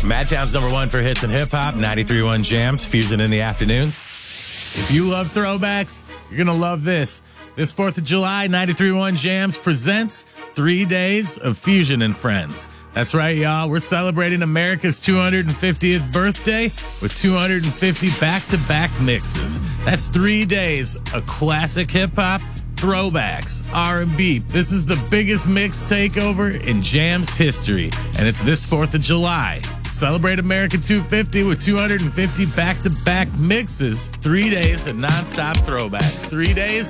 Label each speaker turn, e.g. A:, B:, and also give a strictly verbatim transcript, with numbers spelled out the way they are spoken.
A: Madtown's number one for hits and hip hop, ninety-three point one Jams, Fusion in the afternoons. If you love throwbacks, you're going to love this. This fourth of July, ninety-three point one Jams presents three days of Fusion and Friends. That's right, y'all. We're celebrating America's two hundred fiftieth birthday with two hundred fifty back-to-back mixes. That's three days of classic hip-hop, throwbacks, R and B. This is the biggest mix takeover in Jam's history, and it's this fourth of July. Celebrate America two fifty with two hundred fifty back-to-back mixes. Three days of nonstop throwbacks. Three days